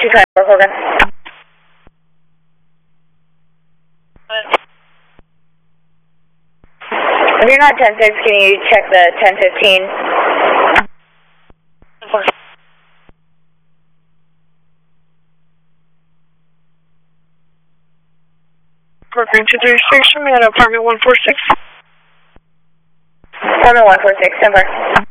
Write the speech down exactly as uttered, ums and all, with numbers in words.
two twenty-four, Hogan. If you're not ten six, can you check the ten fifteen? Brooklyn two three six, I'm at apartment one four six. Apartment one four six, ten four.